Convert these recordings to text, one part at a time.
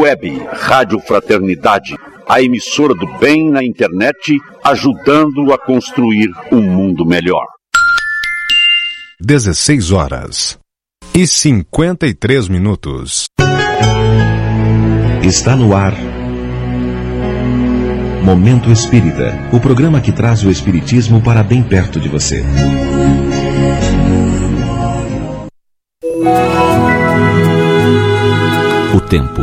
Web Rádio Fraternidade, a emissora do bem na internet, ajudando a construir um mundo melhor. 16h53. Está no ar Momento Espírita, o programa que traz o espiritismo para bem perto de você. O tempo.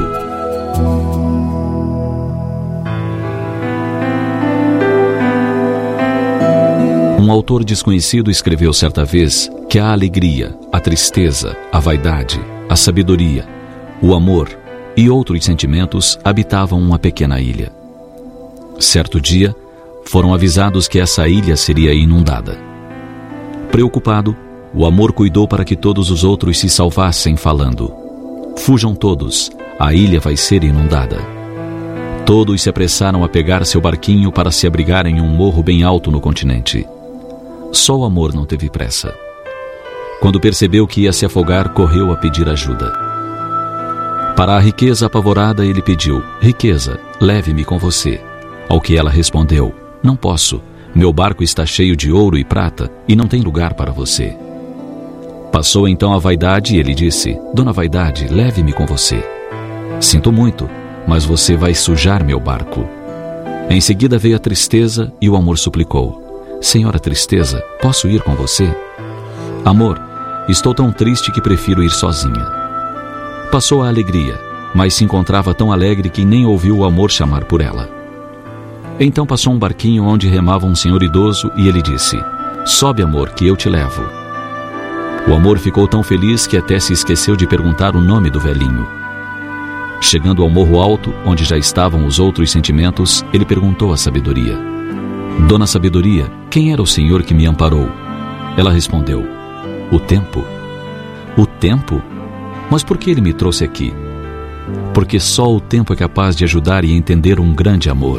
Um autor desconhecido escreveu certa vez que a alegria, a tristeza, a vaidade, a sabedoria, o amor e outros sentimentos habitavam uma pequena ilha. Certo dia, foram avisados que essa ilha seria inundada. Preocupado, o amor cuidou para que todos os outros se salvassem, falando: "Fujam todos, a ilha vai ser inundada." Todos se apressaram a pegar seu barquinho para se abrigar em um morro bem alto no continente. Só o amor não teve pressa. Quando percebeu que ia se afogar, correu a pedir ajuda. Para a riqueza apavorada, ele pediu: "Riqueza, leve-me com você." Ao que ela respondeu: "Não posso. Meu barco está cheio de ouro e prata e não tem lugar para você." Passou então a vaidade e ele disse: "Dona Vaidade, leve-me com você." "Sinto muito, mas você vai sujar meu barco." Em seguida veio a tristeza e o amor suplicou: "Senhora Tristeza, posso ir com você?" "Amor, estou tão triste que prefiro ir sozinha." Passou a alegria, mas se encontrava tão alegre que nem ouviu o amor chamar por ela. Então passou um barquinho onde remava um senhor idoso e ele disse: "Sobe, amor, que eu te levo." O amor ficou tão feliz que até se esqueceu de perguntar o nome do velhinho. Chegando ao morro alto, onde já estavam os outros sentimentos, ele perguntou à Sabedoria: "Dona Sabedoria, quem era o senhor que me amparou?" Ela respondeu: "O tempo." "O tempo? Mas por que ele me trouxe aqui?" "Porque só o tempo é capaz de ajudar e entender um grande amor.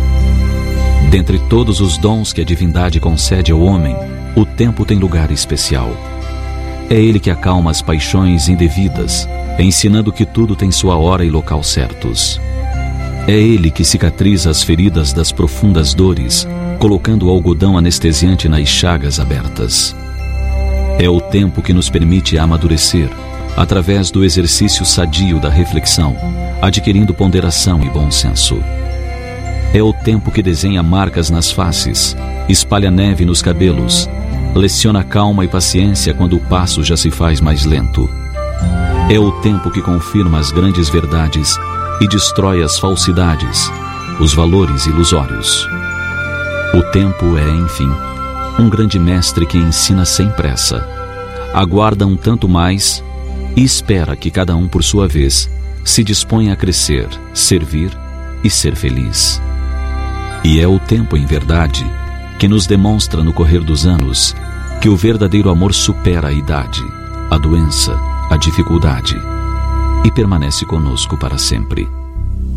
Dentre todos os dons que a divindade concede ao homem, o tempo tem lugar especial. É ele que acalma as paixões indevidas, ensinando que tudo tem sua hora e local certos. É ele que cicatriza as feridas das profundas dores, colocando o algodão anestesiante nas chagas abertas. É o tempo que nos permite amadurecer, através do exercício sadio da reflexão, adquirindo ponderação e bom senso. É o tempo que desenha marcas nas faces, espalha neve nos cabelos, leciona calma e paciência quando o passo já se faz mais lento. É o tempo que confirma as grandes verdades e destrói as falsidades, os valores ilusórios. O tempo é, enfim, um grande mestre que ensina sem pressa, aguarda um tanto mais e espera que cada um, por sua vez, se disponha a crescer, servir e ser feliz. E é o tempo, em verdade, que nos demonstra no correr dos anos que o verdadeiro amor supera a idade, a doença, a dificuldade e permanece conosco para sempre.